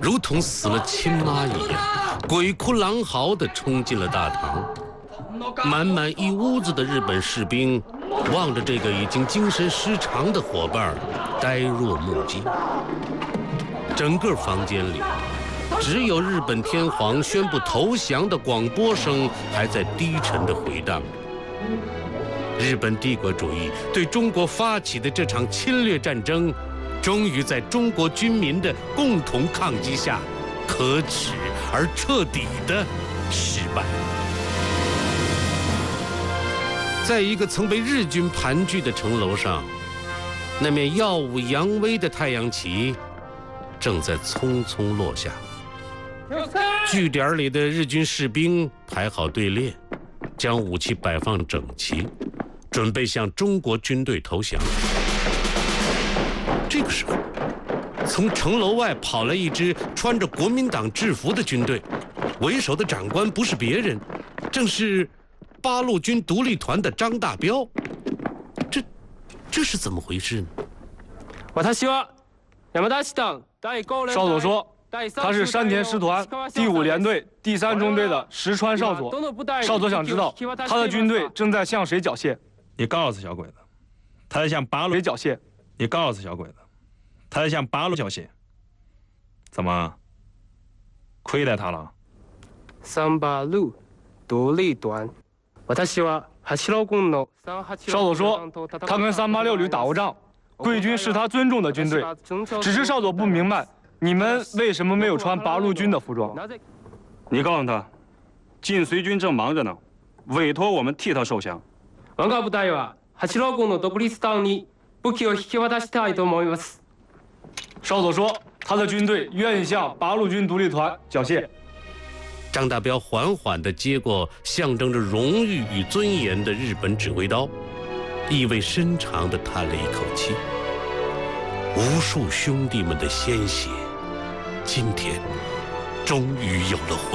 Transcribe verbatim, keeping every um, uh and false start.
如同死了亲妈一样，鬼哭狼嚎地冲进了大堂。满满一屋子的日本士兵望着这个已经精神失常的伙伴，呆若木鸡。整个房间里，只有日本天皇宣布投降的广播声还在低沉地回荡。日本帝国主义对中国发起的这场侵略战争，终于在中国军民的共同抗击下，可耻而彻底地失败。在一个曾被日军盘踞的城楼上，那面耀武扬威的太阳旗正在匆匆落下。据点里的日军士兵排好队列，将武器摆放整齐，准备向中国军队投降。这个时候，从城楼外跑来一支穿着国民党制服的军队，为首的长官不是别人，正是八路军独立团的张大彪。这这是怎么回事呢？ 少佐说，他是山田师团第五联队第三中队的石川少佐。少佐想知道他的军队正在向谁缴械？ 你告诉小鬼子，他在向八路谁缴械？ 你告诉小鬼子，他在向八路缴械。怎么亏待他了？ 三八路独立团。 少佐说，他跟三八六旅打过仗，贵军是他尊重的军队。只是少佐不明白，你们为什么没有穿八路军的服装？ 你告诉他，晋绥军正忙着呢，委托我们替他受降。 我が部隊は八郎号の独立団に武器を引き渡したいと思います。 少佐说，他的军队愿意向八路军独立团缴械。 张大彪缓缓地接过象征着荣誉与尊严的日本指挥刀，意味深长地叹了一口气。无数兄弟们的鲜血，今天终于有了回